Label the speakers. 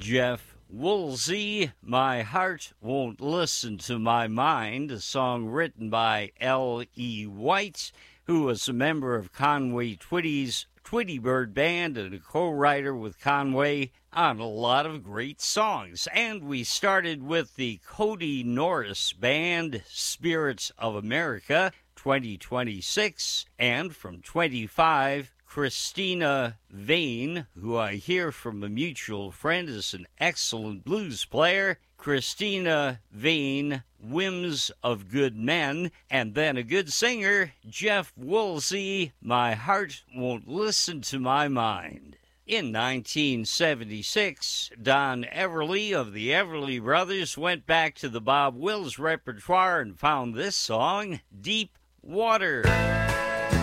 Speaker 1: Jeff Woolsey, My Heart Won't Listen to My Mind, a song written by L.E. White, who was a member of Conway Twitty's Twitty Bird Band and a co-writer with Conway on a lot of great songs. And we started with the Cody Norris Band, Spirits of America, 2026, and from 25, Christina Vane, who I hear from a mutual friend is an excellent blues player. Christina Vane, Whims of Good Men, and then a good singer, Jeff Woolsey, My Heart Won't Listen to My Mind. In 1976, Don Everly of the Everly Brothers went back to the Bob Wills repertoire and found this song, Deep Water.